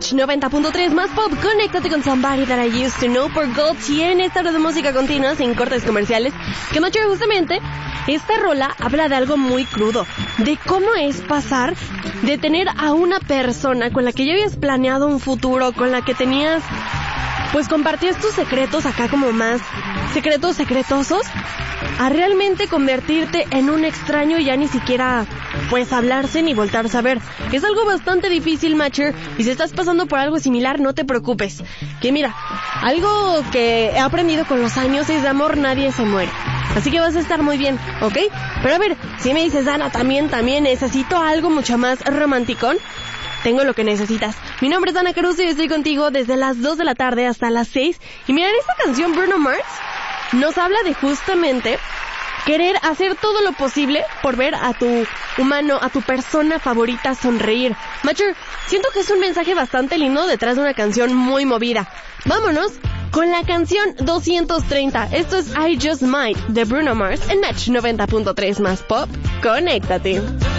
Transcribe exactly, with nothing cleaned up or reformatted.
Match noventa punto tres más pop. Conéctate con Somebody That I Used to Know por Gold cien. Esta hora de música continua sin cortes comerciales. Que Macho, justamente esta rola habla de algo muy crudo, de cómo es pasar de tener a una persona con la que ya habías planeado un futuro, con la que tenías, pues compartías tus secretos acá como más secretos secretosos, a realmente convertirte en un extraño y ya ni siquiera pues hablarse ni voltarse a ver. Es algo bastante difícil, Matcher, y si estás pasando por algo similar, no te preocupes. Que mira, algo que he aprendido con los años es: de amor nadie se muere. Así que vas a estar muy bien, ¿ok? Pero a ver, si me dices, Dana, también, también necesito algo mucho más romanticón, tengo lo que necesitas. Mi nombre es Dana Caruso y estoy contigo desde las dos de la tarde hasta las seis. Y miren, esta canción, Bruno Mars, nos habla de justamente querer hacer todo lo posible por ver a tu humano, a tu persona favorita sonreír. Macher, siento que es un mensaje bastante lindo detrás de una canción muy movida. Vámonos con la canción doscientos treinta. Esto es I Just Might de Bruno Mars en Match noventa punto tres más pop. Conéctate.